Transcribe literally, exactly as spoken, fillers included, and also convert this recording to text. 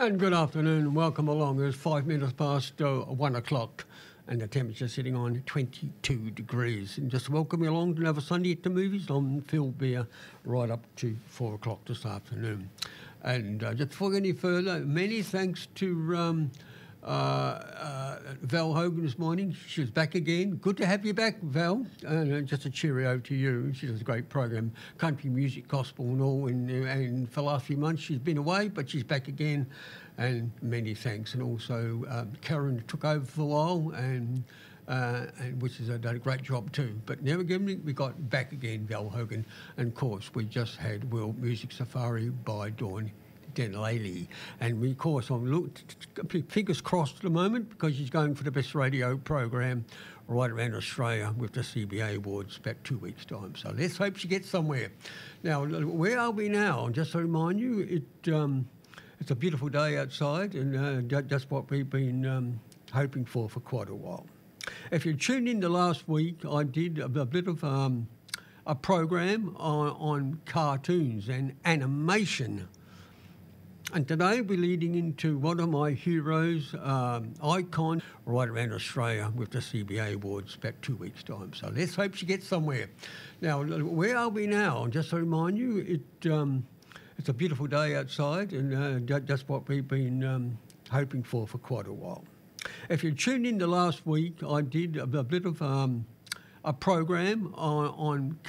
And good afternoon and welcome along. It's five minutes past uh, one o'clock and the temperature sitting on twenty-two degrees. And just welcome you along to another Sunday at the movies on Phil Beer right up to four o'clock this afternoon. And uh, just before we go any further, many thanks to um, uh, uh, Val Hogan this morning. She was back again. Good to have you back, Val. And uh, just a cheerio to you. She does a great program, country music, gospel and all. And, and for the last few months she's been away, but she's back again. And many thanks. And also um, Karen took over for a while, and uh, and which has done a great job too. But never given it, we got back again, Val Hogan. And of course, we just had World Music Safari by Dawn Denaley. And we, of course, I'm looked, fingers crossed at the moment because she's going for the best radio program right around Australia with the C B A Awards about two weeks' time. So let's hope she gets somewhere. Now, where are we now? Just to remind you, it. Um, It's a beautiful day outside, and uh, that's what we've been um, hoping for for quite a while. If you tuned in the last week, I did a, a bit of um, a program on, on cartoons and animation. And today we're leading into one of my heroes, um, icon, right around Australia with the C B A Awards about two weeks' time. So let's hope she gets somewhere. Now, where are we now? Just to remind you, it... Um, It's a beautiful day outside, and uh, that's what we've been um, hoping for for quite a while. If you tuned in the last week, I did a, a bit of um, a program on, on